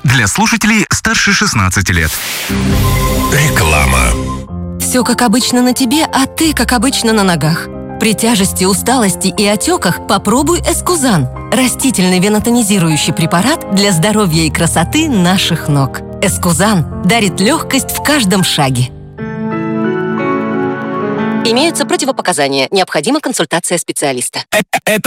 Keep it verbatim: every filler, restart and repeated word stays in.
Для слушателей старше шестнадцати лет. Реклама. Все как обычно на тебе, а ты как обычно на ногах. При тяжести, усталости и отеках попробуй Эскузан. Растительный венотонизирующий препарат для здоровья и красоты наших ног. Эскузан дарит легкость в каждом шаге. Имеются противопоказания. Необходима консультация специалиста. Это